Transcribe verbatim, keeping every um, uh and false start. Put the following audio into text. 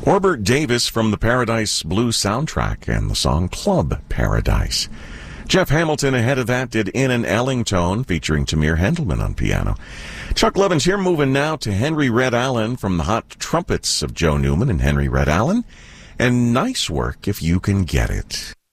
Orbert Davis from the Paradise Blues soundtrack and the song Club Paradise. Jeff Hamilton ahead of that did In an Ellingtone featuring Tamir Hendelman on piano. Chuck Levins here, moving now to Henry Red Allen from the Hot Trumpets of Joe Newman and Henry Red Allen. And Nice Work If You Can Get It.